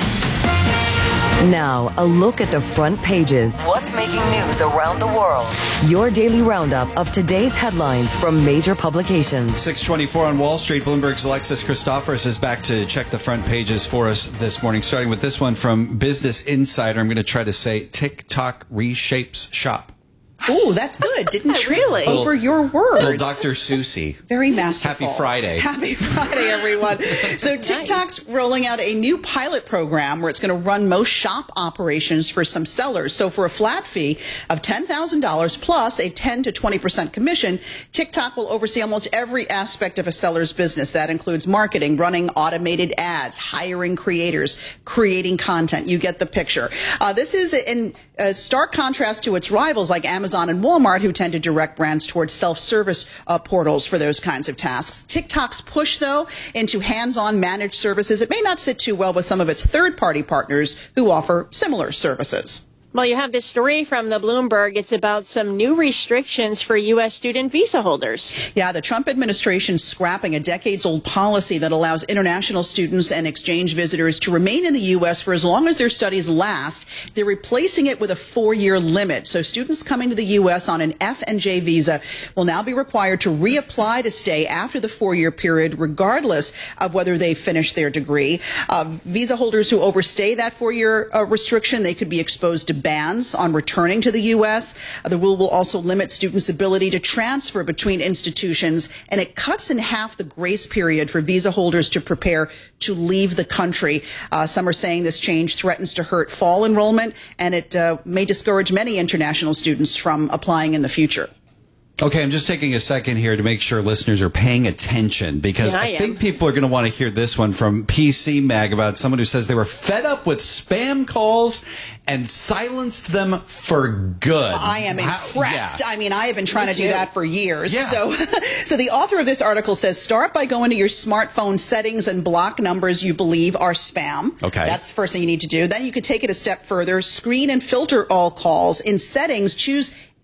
Now, a look at the front pages. What's making news around the world? Your daily roundup of today's headlines from major publications. six twenty-four on Wall Street. Bloomberg's Alexis Christophorous is back to check the front pages for us this morning, starting with this one from Business Insider. I'm going to try to say TikTok reshapes shop. Oh, that's good. Didn't trip really? over your words. Little Doctor Susie. Very masterful. Happy Friday. Happy Friday, everyone. So TikTok's nice. rolling out a new pilot program where it's going to run most shop operations for some sellers. So for a flat fee of ten thousand dollars plus a ten to twenty percent commission, TikTok will oversee almost every aspect of a seller's business. That includes marketing, running automated ads, hiring creators, creating content. You get the picture. Uh, this is in a stark contrast to its rivals like Amazon Amazon and Walmart, who tend to direct brands towards self-service uh, portals for those kinds of tasks. TikTok's push, though, into hands-on managed services, it may not sit too well with some of its third-party partners who offer similar services. Well, you have this story from the Bloomberg. It's about some new restrictions for U S student visa holders. Yeah, the Trump administration scrapping a decades-old policy that allows international students and exchange visitors to remain in the U S for as long as their studies last. They're replacing it with a four-year limit. So students coming to the U S on an F and J visa will now be required to reapply to stay after the four-year period, regardless of whether they finish their degree. Uh, visa holders who overstay that four-year uh, restriction, they could be exposed to bans on returning to the U S. Uh, the rule will also limit students' ability to transfer between institutions, and it cuts in half the grace period for visa holders to prepare to leave the country. Uh, some are saying this change threatens to hurt fall enrollment, and it uh, may discourage many international students from applying in the future. Okay, I'm just taking a second here to make sure listeners are paying attention, because yeah, I, I think people are going to want to hear this one from P C Mag about someone who says they were fed up with spam calls and silenced them for good. I am impressed. How, yeah. I mean, I have been trying Me to too. do that for years. Yeah. So, so the author of this article says, start by going to your smartphone settings and block numbers you believe are spam. Okay. That's the first thing you need to do. Then you could take it a step further, screen and filter all calls. In settings, choose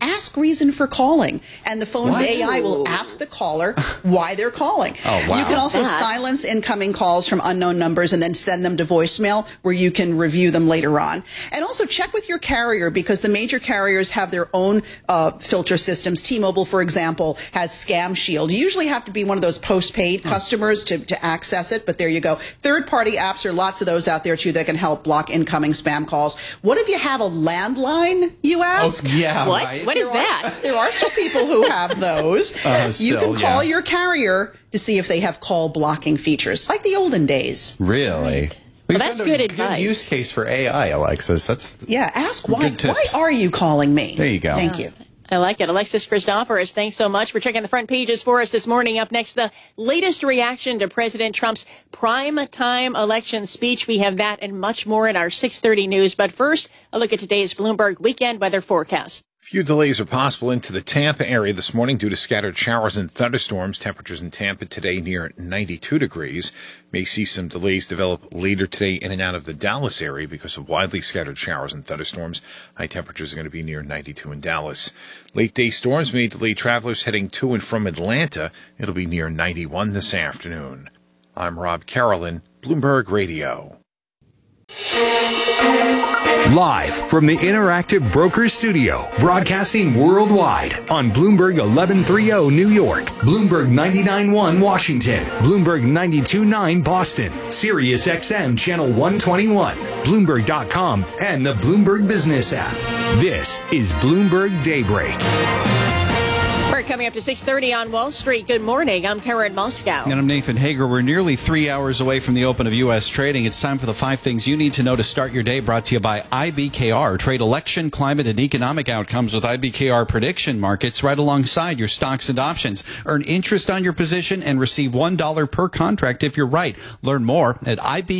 ask reason for calling, and the phone's What? A I will ask the caller why they're calling. Oh, wow. You can also That. silence incoming calls from unknown numbers and then send them to voicemail, where you can review them later on. And also check with your carrier, because the major carriers have their own uh, filter systems. T-Mobile, for example, has Scam Shield. You usually have to be one of those postpaid Hmm. customers to, to access it, but there you go. Third-party apps, there are lots of those out there, too, that can help block incoming spam calls. What if you have a landline, you ask? Oh, yeah, What? right. What is There are- that? There are still people who have those. Uh, you still, can call yeah. your carrier to see if they have call blocking features, like the olden days. Really? Well, that's found a good advice. use case for A I, Alexis. That's Yeah, ask why. Good tips. Why are you calling me? There you go. Thank you. I like it. Alexis Christoforous, thanks so much for checking the front pages for us this morning. Up next, the latest reaction to President Trump's prime time election speech. We have that and much more in our six thirty news. But first, a look at today's Bloomberg weekend weather forecast. Few delays are possible into the Tampa area this morning due to scattered showers and thunderstorms. Temperatures in Tampa today near ninety-two degrees. May see some delays develop later today in and out of the Dallas area because of widely scattered showers and thunderstorms. High temperatures are going to be near ninety-two in Dallas. Late day storms may delay travelers heading to and from Atlanta. It'll be near ninety-one this afternoon. I'm Rob Carolyn, Bloomberg Radio. Live from the Interactive Brokers Studio, broadcasting worldwide on Bloomberg eleven thirty New York, Bloomberg ninety-nine point one Washington, Bloomberg ninety-two point nine Boston, Sirius X M Channel one twenty-one, Bloomberg dot com, and the Bloomberg Business app. This is Bloomberg Daybreak. We're coming up to six thirty on Wall Street. Good morning. I'm Karen Moscow. And I'm Nathan Hager. We're nearly three hours away from the open of U S trading. It's time for the five things you need to know to start your day, brought to you by I B K R. Trade election, climate, and economic outcomes with I B K R prediction markets right alongside your stocks and options. Earn interest on your position and receive one dollar per contract if you're right. Learn more at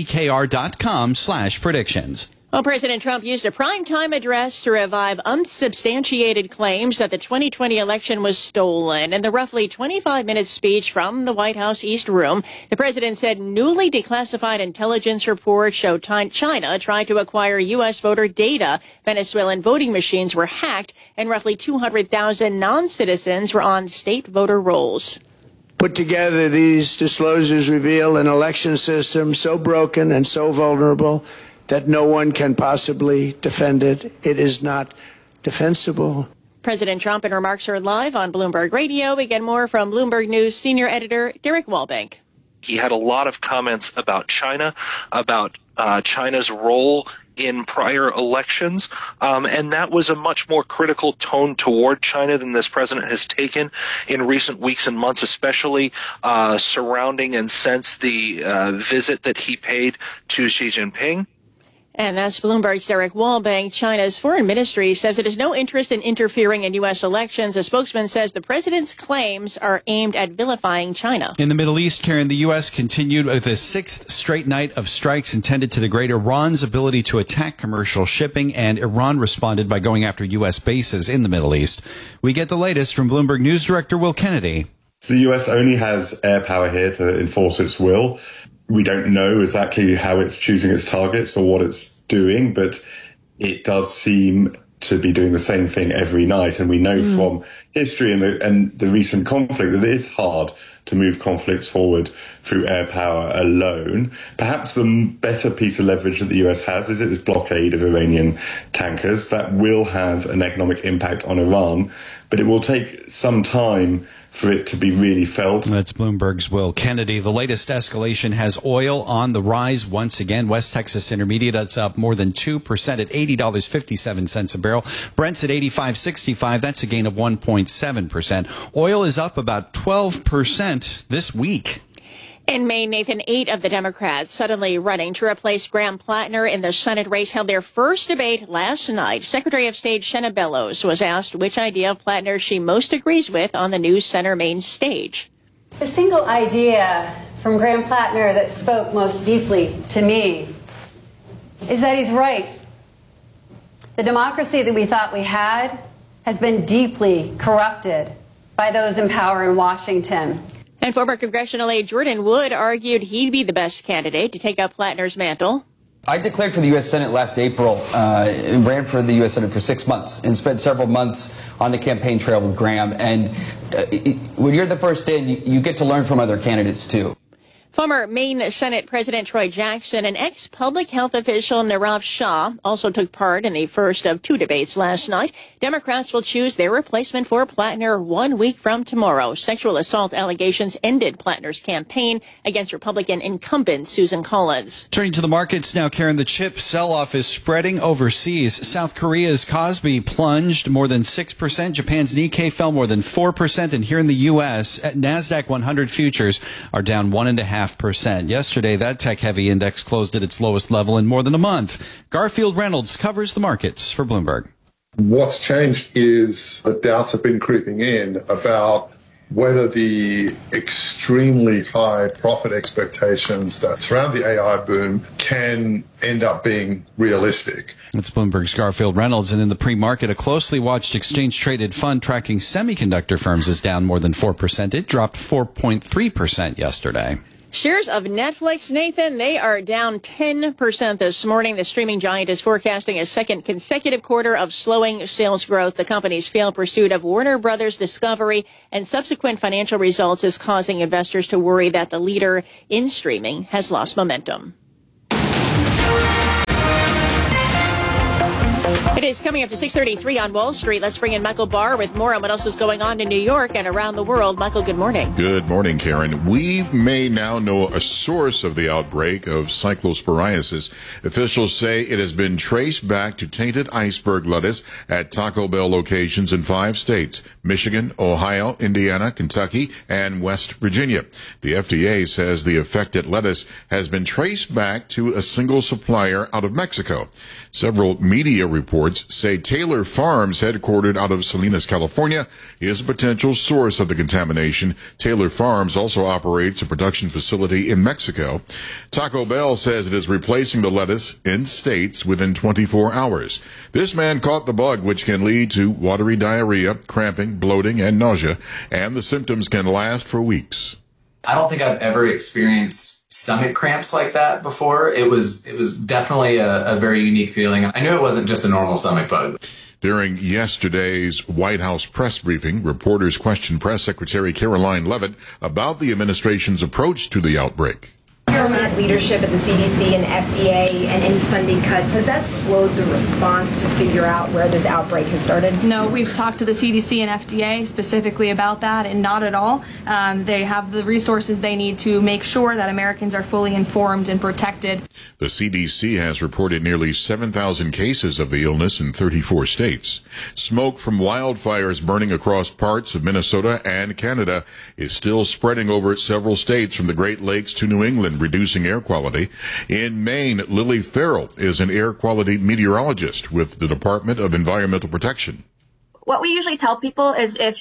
ibkr.com slash predictions. Well, President Trump used a primetime address to revive unsubstantiated claims that the twenty twenty election was stolen. In the roughly twenty-five minute speech from the White House East Room, the president said newly declassified intelligence reports show China tried to acquire U S voter data. Venezuelan voting machines were hacked, and roughly two hundred thousand non-citizens were on state voter rolls. Put together, these disclosures reveal an election system so broken and so vulnerable that no one can possibly defend it. It is not defensible. President Trump in remarks heard live on Bloomberg Radio. We get more from Bloomberg News senior editor Derek Walbank. He had a lot of comments about China, about uh, China's role in prior elections, um, and that was a much more critical tone toward China than this president has taken in recent weeks and months, especially uh, surrounding and since the uh, visit that he paid to Xi Jinping. And that's Bloomberg's Derek Walbank. China's foreign ministry says it has no interest in interfering in U S elections. A spokesman says the president's claims are aimed at vilifying China. In the Middle East, Karen, the U S continued with a sixth straight night of strikes intended to degrade Iran's ability to attack commercial shipping, and Iran responded by going after U S bases in the Middle East. We get the latest from Bloomberg News Director Will Kennedy. So the U S only has air power here to enforce its will. We don't know exactly how it's choosing its targets or what it's doing, but it does seem to be doing the same thing every night. And we know mm. from history and the, and the recent conflict that it is hard to move conflicts forward through air power alone. Perhaps the better piece of leverage that the U S has is its blockade of Iranian tankers. That will have an economic impact on Iran, but it will take some time for it to be really felt. That's Bloomberg's Will Kennedy. The latest escalation has oil on the rise once again. West Texas Intermediate, that's up more than two percent at eighty dollars and fifty-seven cents a barrel. Brent's at eighty-five sixty-five. That's a gain of one point seven percent. Oil is up about twelve percent this week. In Maine, Nathan, eight of the Democrats suddenly running to replace Graham Plattner in the Senate race held their first debate last night. Secretary of State Shenna Bellows was asked which idea of Plattner she most agrees with on the new Center Maine stage. The single idea from Graham Plattner that spoke most deeply to me is that he's right. The democracy that we thought we had has been deeply corrupted by those in power in Washington. And former congressional aide Jordan Wood argued he'd be the best candidate to take up Plattner's mantle. I declared for the U S Senate last April, uh, and ran for the U S Senate for six months and spent several months on the campaign trail with Graham. And uh, it, when you're the first in, you, you get to learn from other candidates, too. Former Maine Senate President Troy Jackson and ex-public health official Nirav Shah also took part in the first of two debates last night. Democrats will choose their replacement for Plattner one week from tomorrow. Sexual assault allegations ended Plattner's campaign against Republican incumbent Susan Collins. Turning to the markets now, Karen, the chip sell-off is spreading overseas. South Korea's Kospi plunged more than six percent. Japan's Nikkei fell more than four percent. And here in the U S, NASDAQ one hundred futures are down one point five percent. Yesterday, that tech-heavy index closed at its lowest level in more than a month. Garfield Reynolds covers the markets for Bloomberg. What's changed is the doubts have been creeping in about whether the extremely high profit expectations that surround the A I boom can end up being realistic. It's Bloomberg's Garfield Reynolds, and in the pre-market, a closely watched exchange-traded fund tracking semiconductor firms is down more than four percent. It dropped four point three percent yesterday. Shares of Netflix, Nathan, they are down ten percent this morning. The streaming giant is forecasting a second consecutive quarter of slowing sales growth. The company's failed pursuit of Warner Brothers Discovery and subsequent financial results is causing investors to worry that the leader in streaming has lost momentum. It is coming up to six thirty-three on Wall Street. Let's bring in Michael Barr with more on what else is going on in New York and around the world. Michael, good morning. Good morning, Karen. We may now know a source of the outbreak of cyclosporiasis. Officials say it has been traced back to tainted iceberg lettuce at Taco Bell locations in five states: Michigan, Ohio, Indiana, Kentucky, and West Virginia. The F D A says the affected lettuce has been traced back to a single supplier out of Mexico. Several media reports say Taylor Farms, headquartered out of Salinas, California, is a potential source of the contamination. Taylor Farms also operates a production facility in Mexico. Taco Bell says it is replacing the lettuce in states within twenty-four hours. This man caught the bug, which can lead to watery diarrhea, cramping, bloating, and nausea, and the symptoms can last for weeks. I don't think I've ever experienced stomach cramps like that before. It was it was definitely a, a very unique feeling. I knew it wasn't just a normal stomach bug. During yesterday's White House press briefing, reporters questioned Press Secretary Caroline Leavitt about the administration's approach to the outbreak. Government leadership at the C D C and F D A and any funding cuts, has that slowed the response to figure out where this outbreak has started? No, we've talked to the C D C and F D A specifically about that, and not at all. Um, they have the resources they need to make sure that Americans are fully informed and protected. The C D C has reported nearly seven thousand cases of the illness in thirty-four states. Smoke from wildfires burning across parts of Minnesota and Canada is still spreading over several states from the Great Lakes to New England, reducing air quality. In Maine, Lily Farrell is an air quality meteorologist with the Department of Environmental Protection. What we usually tell people is if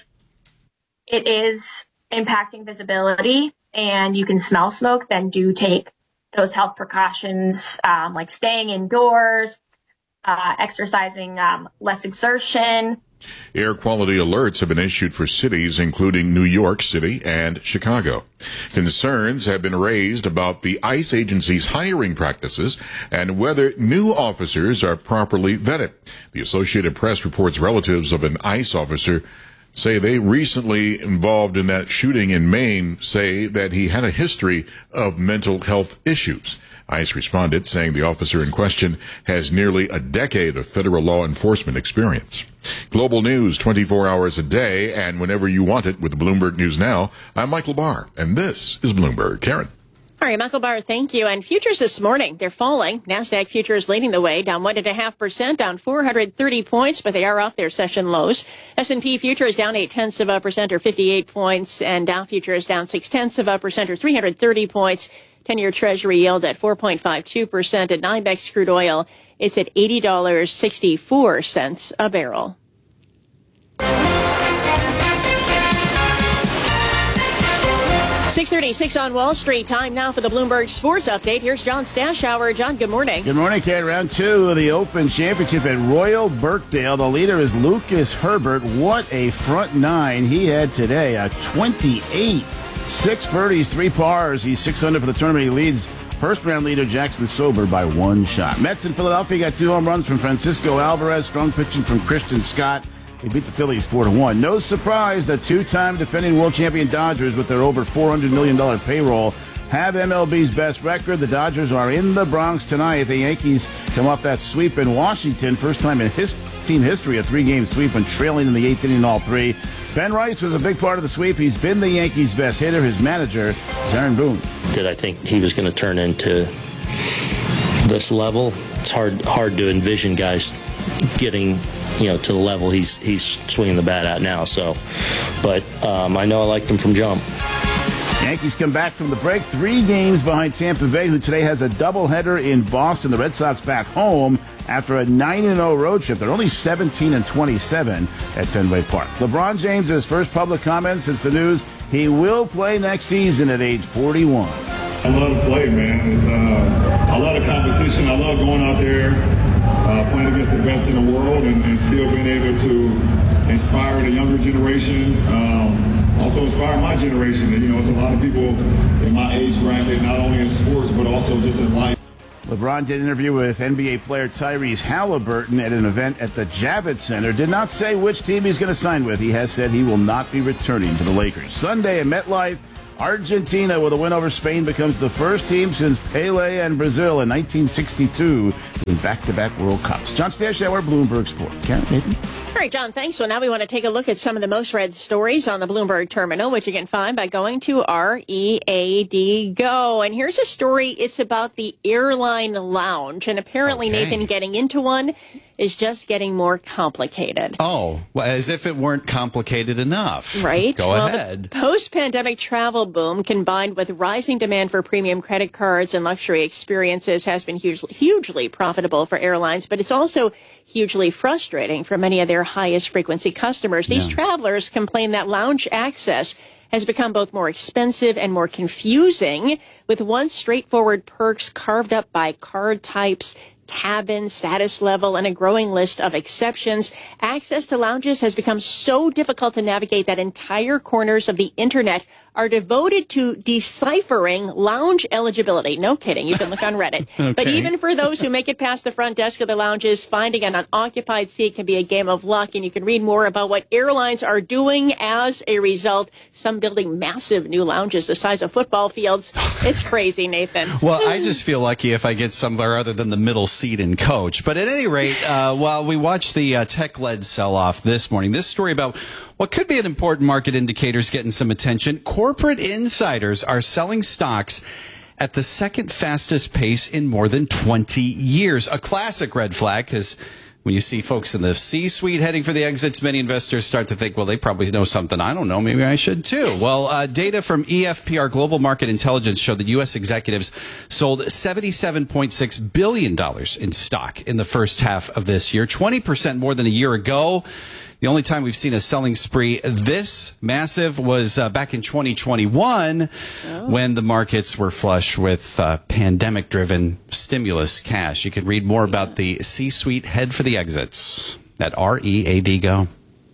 it is impacting visibility and you can smell smoke, then do take those health precautions, um, like staying indoors, uh, exercising um, less exertion. Air quality alerts have been issued for cities including New York City and Chicago. Concerns have been raised about the ICE agency's hiring practices and whether new officers are properly vetted. The Associated Press reports relatives of an ICE officer say they recently involved in that shooting in Maine say that he had a history of mental health issues. ICE responded, saying the officer in question has nearly a decade of federal law enforcement experience. Global news twenty-four hours a day and whenever you want it with Bloomberg News Now. I'm Michael Barr, and this is Bloomberg. Karen. All right, Michael Barr, thank you. And futures this morning, they're falling. NASDAQ futures leading the way, down one point five percent, down four hundred thirty points, but they are off their session lows. S and P futures down eight tenths of a percent or fifty-eight points, and Dow futures down six tenths of a percent or three hundred thirty points. ten-year Treasury yield at four point five two percent. At NYMEX crude oil, it's at eighty dollars and sixty-four cents a barrel. six thirty-six on Wall Street. Time now for the Bloomberg Sports Update. Here's John Stashower. John, good morning. Good morning, Kate. Round two of the Open Championship at Royal Birkdale. The leader is Lucas Herbert. What a front nine he had today. A twenty-eight. Six birdies, three pars. He's six under for the tournament. He leads first-round leader Jackson Sober by one shot. Mets in Philadelphia got two home runs from Francisco Alvarez, strong pitching from Christian Scott. They beat the Phillies four to one. No surprise, the two-time defending world champion Dodgers, with their over four hundred million dollars payroll, have M L B's best record. The Dodgers are in the Bronx tonight. The Yankees come off that sweep in Washington. First time in his team history, a three-game sweep when trailing in the eighth inning all three. Ben Rice was a big part of the sweep. He's been the Yankees' best hitter. His manager is Aaron Boone. Did I think he was going to turn into this level? It's hard hard to envision guys getting, you know, to the level he's he's swinging the bat at now. So, but um, I know I liked him from jump. Yankees come back from the break, three games behind Tampa Bay, who today has a doubleheader in Boston. The Red Sox back home after a nine and oh road trip. They're only seventeen and twenty-seven at Fenway Park. LeBron James, his first public comment since the news, he will play next season at age forty-one. I love to play, man. It's, uh, I love the competition. I love going out there, uh, playing against the best in the world, and, and still being able to inspire the younger generation. Um, Also inspire my generation. You know, it's a lot of people in my age bracket, not only in sports, but also just in life. LeBron did an interview with N B A player Tyrese Halliburton at an event at the Javits Center. Did not say which team he's going to sign with. He has said he will not be returning to the Lakers. Sunday at MetLife, Argentina, with a win over Spain, becomes the first team since Pele and Brazil in nineteen sixty-two in back-to-back World Cups. John Stashower, Bloomberg Sports. Karen, Nathan? All right, John, thanks. So now we want to take a look at some of the most read stories on the Bloomberg Terminal, which you can find by going to R E A D Go. And here's a story. It's about the airline lounge. And apparently, okay. Nathan, getting into one is just getting more complicated. Oh, well, as if it weren't complicated enough. Right. Go well, ahead. The post-pandemic travel boom, combined with rising demand for premium credit cards and luxury experiences, has been hugely, hugely profitable for airlines, but it's also hugely frustrating for many of their highest frequency customers. These yeah. travelers complain that lounge access has become both more expensive and more confusing, with once straightforward perks carved up by card types, cabin, status level, and a growing list of exceptions. Access to lounges has become so difficult to navigate that entire corners of the internet are devoted to deciphering lounge eligibility. No kidding. You can look on Reddit. Okay. But even for those who make it past the front desk of the lounges, finding an unoccupied seat can be a game of luck. And you can read more about what airlines are doing as a result. Some building massive new lounges the size of football fields. It's crazy, Nathan. Well, I just feel lucky if I get somewhere other than the middle seat in coach. But at any rate, uh, while we watch the uh, tech-led sell-off this morning, this story about what could be an important market indicator is getting some attention. Corporate insiders are selling stocks at the second fastest pace in more than twenty years. A classic red flag, because when you see folks in the C-suite heading for the exits, many investors start to think, well, they probably know something I don't know. Maybe I should too. Well, uh, data from E F P R Global Market Intelligence showed that U S executives sold seventy-seven point six billion dollars in stock in the first half of this year, twenty percent more than a year ago. The only time we've seen a selling spree this massive was uh, back in twenty twenty-one oh. when the markets were flush with uh, pandemic-driven stimulus cash. You can read more yeah. about the C-suite head for the exits at R E A D Go.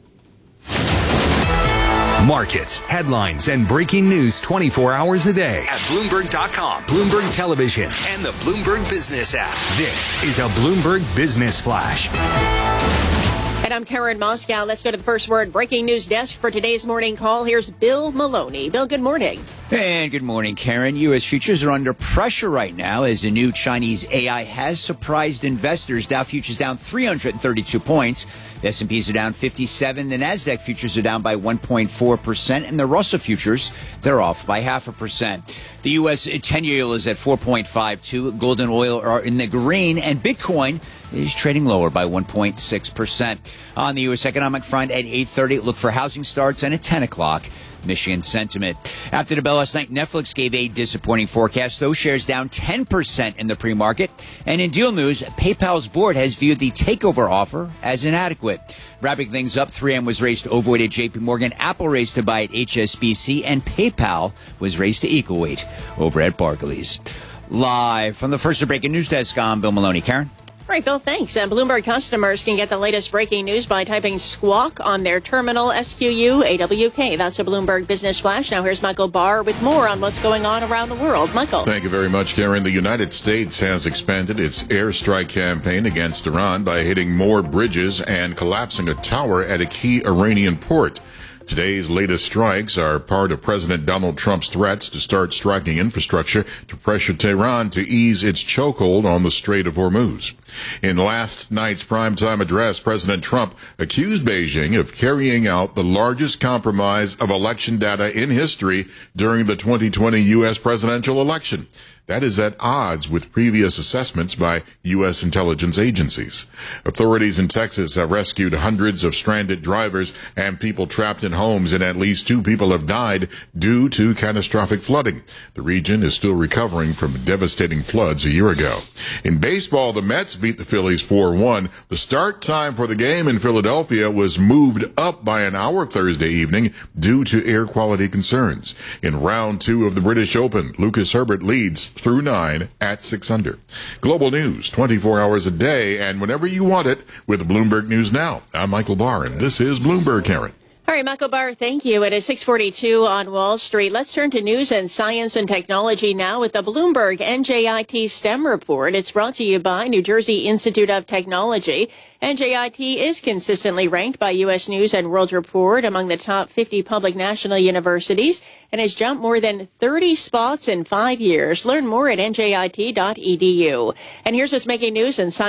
Markets, headlines, and breaking news twenty-four hours a day at Bloomberg dot com, Bloomberg Television, and the Bloomberg Business app. This is a Bloomberg Business Flash. And I'm Karen Moscow. Let's go to the first word breaking news desk for today's morning call. Here's Bill Maloney. Bill, good morning. And good morning, Karen. U S futures are under pressure right now as the new Chinese A I has surprised investors. Dow futures down three hundred thirty-two points. The S and Ps are down fifty-seven. The Nasdaq futures are down by one point four percent. And the Russell futures, they're off by half a percent. The U S ten-year yield is at four point five two. Gold and oil are in the green. And Bitcoin is trading lower by one point six percent. On the U S economic front at eight thirty, look for housing starts, and at ten o'clock, Michigan sentiment. After the bell last night, Netflix gave a disappointing forecast. Those shares down ten percent in the pre-market. And in deal news, PayPal's board has viewed the takeover offer as inadequate. Wrapping things up, three M was raised to overweight at J P Morgan, Apple raised to buy at H S B C, and PayPal was raised to equal weight over at Barclays. Live from the first breaking news desk, I'm Bill Maloney. Karen? All right, Bill, thanks. And Bloomberg customers can get the latest breaking news by typing squawk on their terminal, S Q U A W K. That's a Bloomberg Business Flash. Now here's Michael Barr with more on what's going on around the world. Michael. Thank you very much, Karen. The United States has expanded its airstrike campaign against Iran by hitting more bridges and collapsing a tower at a key Iranian port. Today's latest strikes are part of President Donald Trump's threats to start striking infrastructure to pressure Tehran to ease its chokehold on the Strait of Hormuz. In last night's primetime address, President Trump accused Beijing of carrying out the largest compromise of election data in history during the twenty twenty U S presidential election. That is at odds with previous assessments by U S intelligence agencies. Authorities in Texas have rescued hundreds of stranded drivers and people trapped in homes, and at least two people have died due to catastrophic flooding. The region is still recovering from devastating floods a year ago. In baseball, the Mets beat the Phillies four one. The start time for the game in Philadelphia was moved up by an hour Thursday evening due to air quality concerns. In round two of the British Open, Lucas Herbert leads through nine at six under. Global news, twenty-four hours a day, and whenever you want it, with Bloomberg News Now. I'm Michael Barr, and this is Bloomberg, Karen. All right, Michael Barr, thank you. It is six forty-two on Wall Street. Let's turn to news and science and technology now with the Bloomberg N J I T STEM report. It's brought to you by New Jersey Institute of Technology. N J I T is consistently ranked by U S News and World Report among the top fifty public national universities and has jumped more than thirty spots in five years. Learn more at N J I T dot E D U. And here's what's making news and science.